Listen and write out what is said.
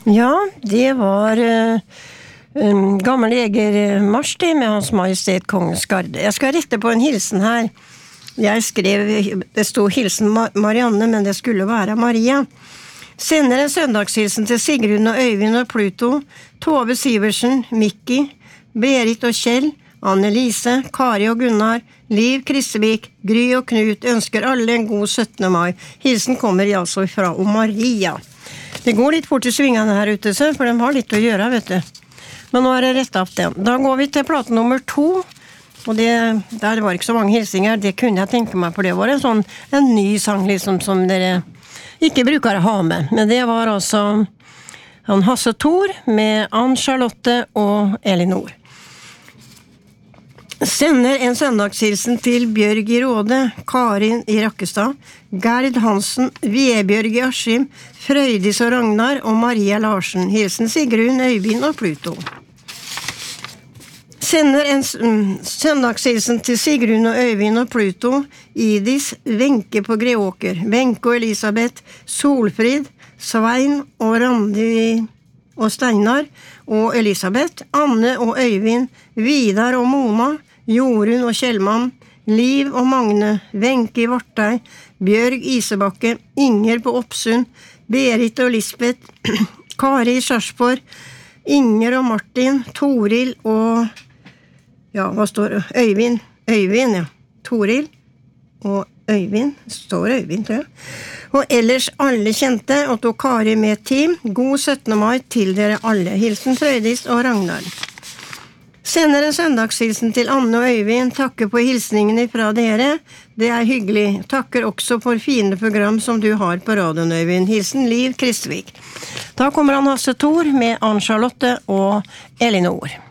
Ja, det var gammel jegermarsj det med Hans Majestet Kongens Garde. Jeg skal rette på en hilsen her. Jeg skrev, det stod hilsen Marianne, men det skulle være Maria. Sender en søndagshilsen til Sigrun og Øyvind og Pluto, Tove Siversen, Mikki, Berit og Kjell, Anne-Lise, Kari og Gunnar, Liv Kristevik, Gry og Knut ønsker alle en god 17. mai. Hilsen kommer altså fra Maria. Det går litt fort i svingene her ute, for de har litt å gjøre, vet du. Men nå det rettet opp den. Da går vi til plate nummer 2, og der var ikke så mange hilsinger, det kunne jeg tenke meg, for det var en ny sang liksom, som dere ikke bruker å ha med. Men det var altså Hasse Thor med Ann-Charlotte og Elinor. Sender en søndagshilsen til Bjørg i Råde, Karin i Rakkestad, Gerd Hansen, Vebjørg i Askim, Frøydis og Ragnar og Maria Larsen. Hilsen Sigrun, Øyvind og Pluto. Sender en søndagshilsen til Sigrun og Øyvind og Pluto, Idis, Wenche på Greåker, Wenche og Elisabeth, Solfrid, Svein og Randi og Steinar og Elisabeth, Anne og Øyvind, Vidar og Mona, Jorunn og Kjellmann, Liv og Magne, Wenche i Vartei, Bjørg Isebakke, Inger på Oppsund, Berit og Lisbeth, Kari i Sarsborg, Inger og Martin, Toril og ja, hva står det? Øyvind, ja. Toril og Øyvind, står Øyvind, tror jeg. Og ellers alle kjente, og tog Kari med team. God 17. mai til dere alle. Hilsen Frøydis og Ragnar. Sender en søndagshilsen til Anne og Øyvind. Takker på hilsningene fra dere. Det hyggelig. Takker også for fine program som du har på radioen, Øyvind. Hilsen Liv Kristvik. Da kommer Hasse Thor med Ann-Charlotte og Elinor.